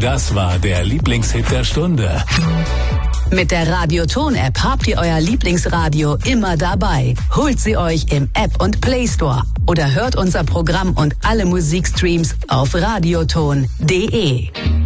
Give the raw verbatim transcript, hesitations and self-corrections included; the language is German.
Das war der Lieblingshit der Stunde. Mit der Radioton-App habt ihr euer Lieblingsradio immer dabei. Holt sie euch im App und Play Store oder hört unser Programm und alle Musikstreams auf radioton punkt de.